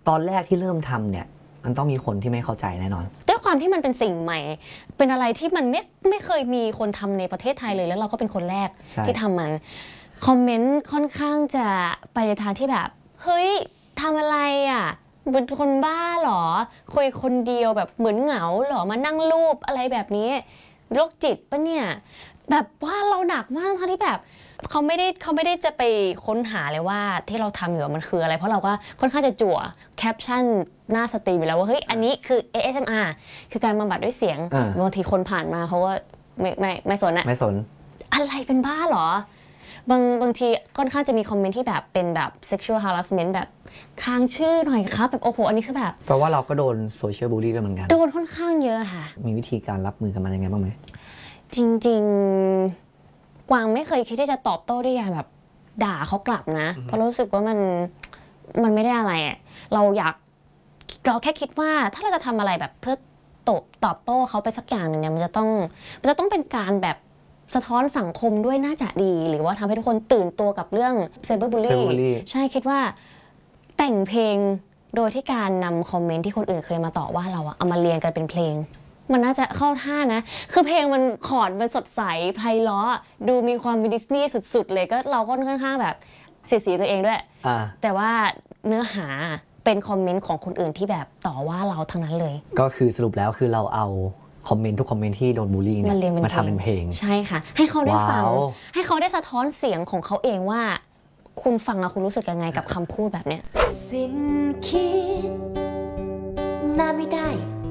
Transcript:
ตอนแรกที่เริ่มทำเนี่ยมันต้องมีคนที่ไม่เข้าใจแน่นอนด้วยความที่มันเป็นสิ่งใหม่เป็นอะไรที่มันไม่เคยมีคนทำในประเทศไทยเลยแล้วเราก็เป็นคนแรกที่ทำมันคอมเมนต์ค่อนข้างจะไปในทางที่แบบเฮ้ยทำอะไรอ่ะเป็นคนบ้าหรอคุยคนเดียวแบบเหมือนเหงาหรอมานั่งรูปอะไรแบบนี้โรคจิตปะเนี่ยแบบว่าเราหนักมากทั้งที่แบบเขาไม่ได้จะไปค้นหาเลยว่าที่เราทำอยู่มันคืออะไรเพราะเราก็ค่อนข้างจะจั่วแคปชั่นหน้าสตรีมอยู่แล้วว่าเฮ้ยอันนี้คือ ASMR คือการบำบัดด้วยเสียงบางทีคนผ่านมาเขาว่าไม่สนอะไม่สนอะไรเป็นบ้าหรอบางทีค่อนข้างจะมีคอมเมนต์ที่แบบเป็นแบบ sexual harassment แบบค้างชื่อหน่อยครับแบบโอ้โหอันนี้คือแบบเพราะว่าเราก็โดนโซเชียลบูลลี่ด้วยเหมือนกันโดนค่อนข้างเยอะค่ะมีวิธีการรับมือกับมันยังไงบ้างไหมจริงๆกวางไม่เคยคิดที่จะตอบโต้ด้วยการแบบด่าเขากลับนะเพราะรู้สึกว่ามันไม่ได้อะไรอ่ะเราแค่คิดว่าถ้าเราจะทำอะไรแบบเพื่อตอบโต้เขาไปสักอย่างหนึ่งเนี่ยมันจะต้องเป็นการแบบสะท้อนสังคมด้วยน่าจะดีหรือว่าทำให้ทุกคนตื่นตัวกับเรื่องไซเบอร์บูลลี่ใช่คิดว่าแต่งเพลงโดยที่การนำคอมเมนต์ที่คนอื่นเคยมาต่อว่าเราอะเอามาเรียงกันเป็นเพลงมันน่าจะเข้าท่านะคือเพลงมันคอร์ดมันสดใสไพเราะดูมีความดิสนีย์สุดๆเลยก็เราก็ค่อนข้างแบบเสียดสีตัวเองด้วยแต่ว่าเนื้อหาเป็นคอมเมนต์ของคนอื่นที่แบบต่อว่าเราทั้งนั้นเลยก็คือสรุปแล้วคือเราเอาคอมเมนต์ทุกคอมเมนต์ที่โดนบูลลี่เนี่ยมาทำเป็นเพลงใช่ค่ะให้เขาได้ฟังให้เขาได้สะท้อนเสียงของเขาเองว่าคุณฟังแล้วคุณรู้สึกยังไงกับคำพูดแบบเนี้ยสิ้นคิดน่าไม่ได้